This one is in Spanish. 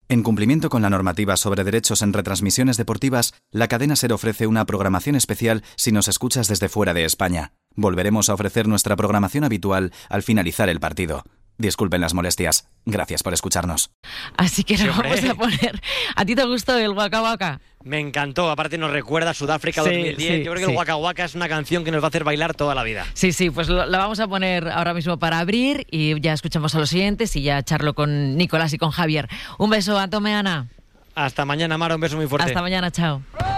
En cumplimiento con la normativa sobre derechos en retransmisiones deportivas, la cadena SER ofrece una programación especial si nos escuchas desde fuera de España. Volveremos a ofrecer nuestra programación habitual al finalizar el partido. Disculpen las molestias. Gracias por escucharnos. Así que lo vamos a poner. ¿A ti te gustó el Waka Waka? Me encantó, aparte nos recuerda a Sudáfrica 2010. Yo creo que el Waka Waka es una canción que nos va a hacer bailar toda la vida. Sí, pues la vamos a poner ahora mismo para abrir y ya escuchamos a los siguientes y ya charlo con Nicolás y con Javier. Un beso, Antome, Ana. Hasta mañana, Mara, un beso muy fuerte. Hasta mañana, chao.